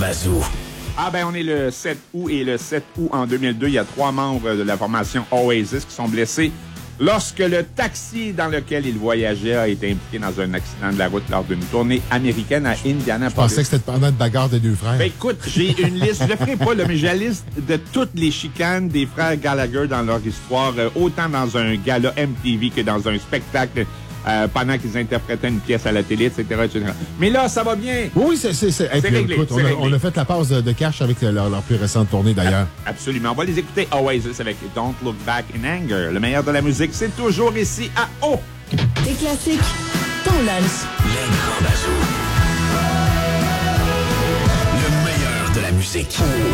Bazou. Ah ben on est le 7 août et le 7 août en 2002, il y a 3 membres de la formation Oasis qui sont blessés lorsque le taxi dans lequel ils voyageaient a été impliqué dans un accident de la route lors d'une tournée américaine à Indianapolis. Je pensais que c'était pendant une bagarre de deux frères. Ben écoute, j'ai une liste, je le ferai pas, là, mais j'ai la liste de toutes les chicanes des frères Gallagher dans leur histoire, autant dans un gala MTV que dans un spectacle pendant qu'ils interprétaient une pièce à la télé, etc., etc. Mais là, ça va bien. Oui, c'est réglé. Écoute, on a fait la pause de cash avec leur plus récente tournée, d'ailleurs. Absolument. On va les écouter Oasis avec Don't Look Back in Anger. Le meilleur de la musique, c'est toujours ici à O. Des classiques, ton lunch. Les grands Bazou. Le meilleur de la musique.